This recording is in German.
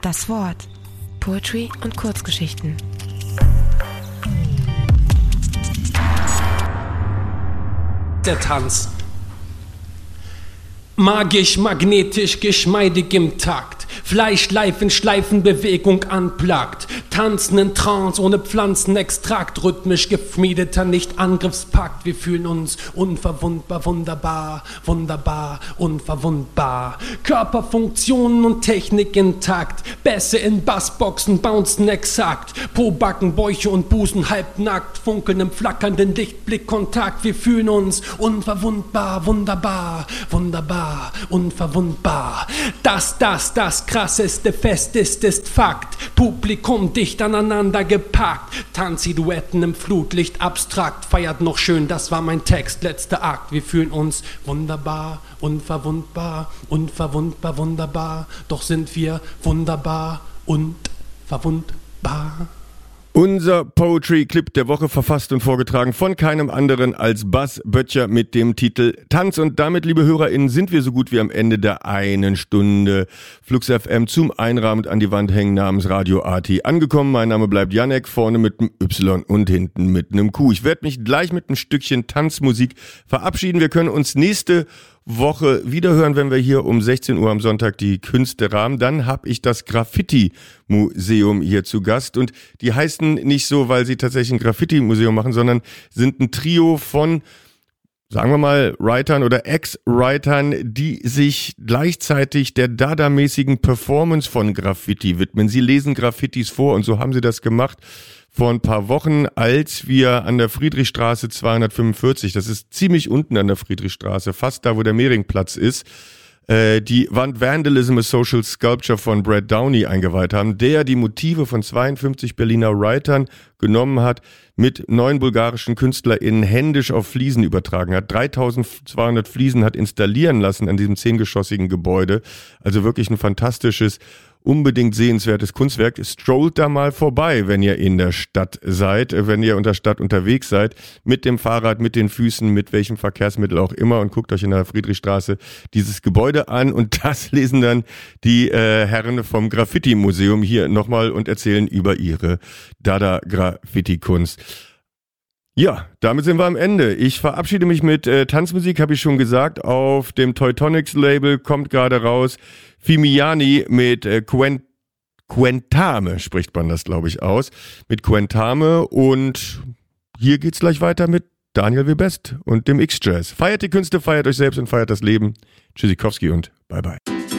Das Wort. Poetry und Kurzgeschichten. Der Tanz. Magisch, magnetisch, geschmeidig im Takt. Fleischleifen, Schleifenbewegung unplugged. Tanzen in Trance ohne Pflanzenextrakt. Rhythmisch gefriedeter Nicht-Angriffspakt. Wir fühlen uns unverwundbar, wunderbar, wunderbar, unverwundbar. Körperfunktionen und Technik intakt. Bässe in Bassboxen bouncen exakt. Po-Backen, Bäuche und Busen halbnackt. Funkeln im flackernden Lichtblickkontakt. Wir fühlen uns unverwundbar, wunderbar, wunderbar, unverwundbar. Das krasseste Fest ist Fakt. Publikum dicht aneinander gepackt. Tanzsilhouetten im Flutlicht abstrakt. Feiert noch schön, das war mein Text, letzter Akt. Wir fühlen uns wunderbar, unverwundbar, unverwundbar, wunderbar. Doch sind wir wunderbar und verwundbar. Unser Poetry-Clip der Woche, verfasst und vorgetragen von keinem anderen als Bas Böttcher mit dem Titel Tanz. Und damit, liebe HörerInnen, sind wir so gut wie am Ende der einen Stunde Flux FM zum Einrahmen und an die Wand hängen namens Radio AT angekommen. Mein Name bleibt Janek, vorne mit einem Y und hinten mit einem Q. Ich werde mich gleich mit einem Stückchen Tanzmusik verabschieden. Wir können uns nächste Woche wiederhören, wenn wir hier um 16 Uhr am Sonntag die Künste rahmen. Dann habe ich das Graffiti-Museum hier zu Gast. Und die heißen nicht so, weil sie tatsächlich ein Graffiti-Museum machen, sondern sind ein Trio von, sagen wir mal, Writern oder Ex-Writern, die sich gleichzeitig der Dada-mäßigen Performance von Graffiti widmen. Sie lesen Graffitis vor und so haben sie das gemacht vor ein paar Wochen, als wir an der Friedrichstraße 245, das ist ziemlich unten an der Friedrichstraße, fast da, wo der Mehringplatz ist, die Wand Vandalism a Social Sculpture von Brad Downey eingeweiht haben, der die Motive von 52 Berliner Writern genommen hat, mit 9 bulgarischen KünstlerInnen händisch auf Fliesen übertragen hat, 3200 Fliesen hat installieren lassen an diesem 10-geschossigen Gebäude, also wirklich ein fantastisches, unbedingt sehenswertes Kunstwerk. Strollt da mal vorbei, wenn ihr in der Stadt seid, wenn ihr in der Stadt unterwegs seid, mit dem Fahrrad, mit den Füßen, mit welchem Verkehrsmittel auch immer und guckt euch in der Friedrichstraße dieses Gebäude an und das lesen dann die Herren vom Graffiti-Museum hier nochmal und erzählen über ihre Dada-Graffiti-Kunst. Ja, damit sind wir am Ende. Ich verabschiede mich mit Tanzmusik, habe ich schon gesagt. Auf dem Teutonics-Label kommt gerade raus Fimiani mit Quentame, spricht man das, glaube ich, aus. Mit Quentame und hier geht's gleich weiter mit Daniel Webest und dem X-Jazz. Feiert die Künste, feiert euch selbst und feiert das Leben. Tschüssikowski und bye bye.